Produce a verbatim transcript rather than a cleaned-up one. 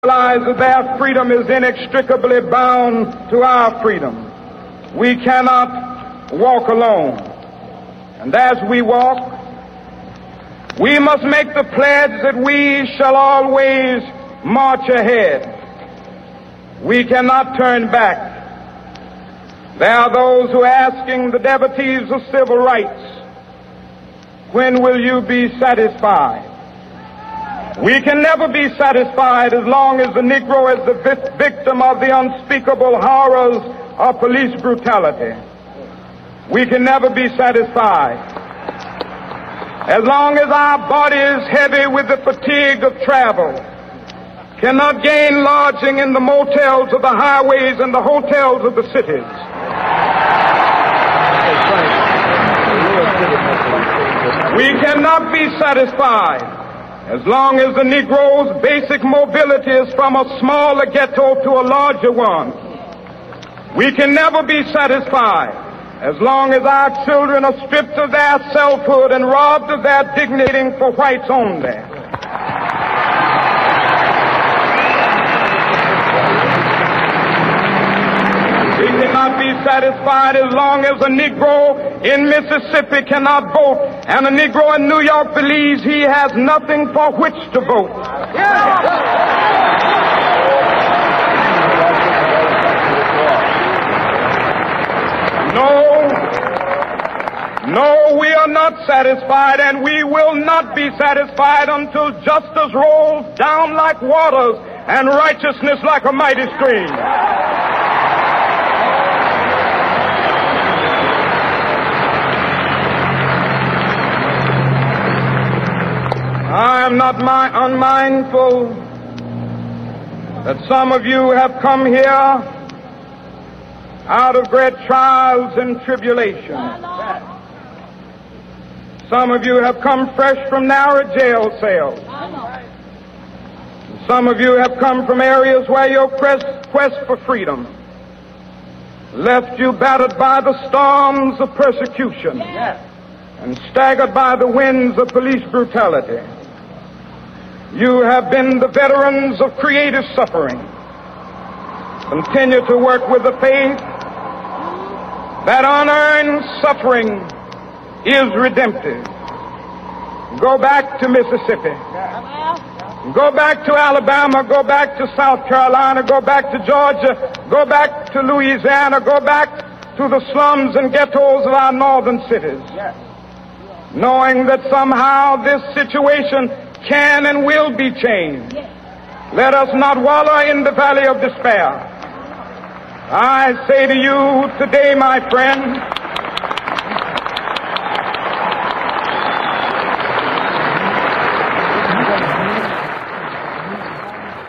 realize that their freedom is inextricably bound to our freedom. We cannot walk alone. And as we walk, we must make the pledge that we shall always march ahead. We cannot turn back. There are those who are asking the devotees of civil rights, when will you be satisfied? We can never be satisfied as long as the Negro is the vi- victim of the unspeakable horrors of police brutality. We can never be satisfied as long as our body is heavy with the fatigue of travel, cannot gain lodging in the motels of the highways and the hotels of the cities. We cannot be satisfied as long as the Negro's basic mobility is from a smaller ghetto to a larger one. We can never be satisfied as long as our children are stripped of their selfhood and robbed of their dignity for whites only. We cannot be satisfied as long as a Negro in Mississippi cannot vote and a Negro in New York believes he has nothing for which to vote. No, no, we are not satisfied, and we will not be satisfied until justice rolls down like waters and righteousness like a mighty stream. I am not my unmindful that some of you have come here out of great trials and tribulations. Some of you have come fresh from narrow jail cells. Some of you have come from areas where your quest, quest for freedom left you battered by the storms of persecution and staggered by the winds of police brutality. You have been the veterans of creative suffering. Continue to work with the faith that unearned suffering is redemptive. Go back to Mississippi. Go back to Alabama. Go back to South Carolina. Go back to Georgia. Go back to Louisiana. Go back to the slums and ghettos of our northern cities. Knowing that somehow this situation can and will be changed. Let us not wallow in the valley of despair. I say to you today, my friend,